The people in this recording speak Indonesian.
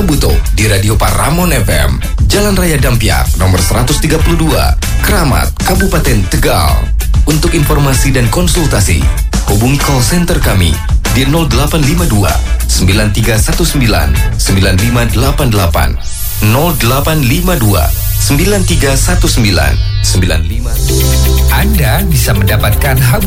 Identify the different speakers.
Speaker 1: Kabuto di Radio Paramon FM, Jalan Raya Dampiak, nomor 132, Kramat, Kabupaten Tegal. Untuk informasi dan konsultasi, hubungi call center kami di 0852 9319 9588 0852 9319 95.
Speaker 2: Anda bisa mendapatkan